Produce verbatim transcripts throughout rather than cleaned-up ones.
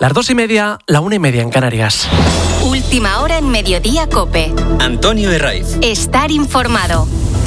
Las dos y media, la una y media en Canarias. Última hora en Mediodía COPE. Antonio Herraiz. Estar informado.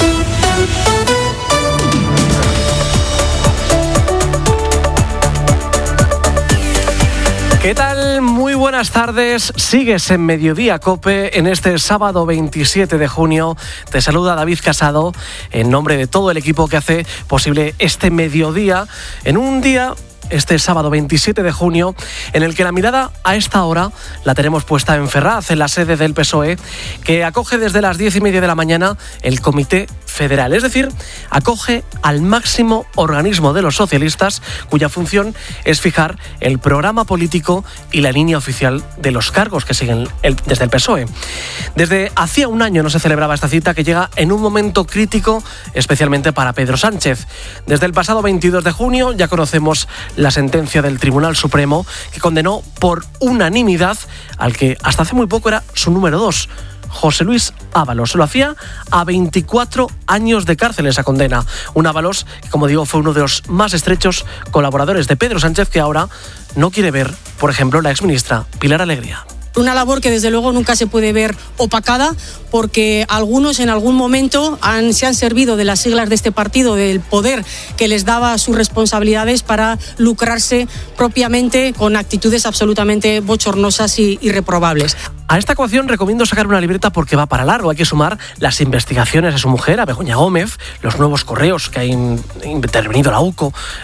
¿Qué tal? Muy buenas tardes. Sigues en Mediodía COPE en este sábado veintisiete de junio. Te saluda David Casado en nombre de todo el equipo que hace posible este mediodía en un día, este sábado veintisiete de junio, en el que la mirada a esta hora la tenemos puesta en Ferraz, en la sede del P S O E, que acoge desde las diez y media de la mañana el Comité Federal, es decir, acoge al máximo organismo de los socialistas, cuya función es fijar el programa político y la línea oficial de los cargos que siguen el, desde el P S O E. Desde hacía un año no se celebraba esta cita, que llega en un momento crítico, especialmente para Pedro Sánchez. Desde el pasado veintidós de junio ya conocemos la sentencia del Tribunal Supremo, que condenó por unanimidad al que hasta hace muy poco era su número dos, José Luis Ábalos. Lo hacía a veinticuatro años de cárcel esa condena. Un Ábalos que, como digo, fue uno de los más estrechos colaboradores de Pedro Sánchez, que ahora no quiere ver, por ejemplo, la exministra Pilar Alegría. Una labor que desde luego nunca se puede ver opacada, porque algunos en algún momento han, se han servido de las siglas de este partido, del poder que les daba sus responsabilidades, para lucrarse propiamente con actitudes absolutamente bochornosas y irreprobables. A esta ecuación recomiendo sacar una libreta porque va para largo. Hay que sumar las investigaciones de su mujer, a Begoña Gómez, los nuevos correos que ha intervenido la U C O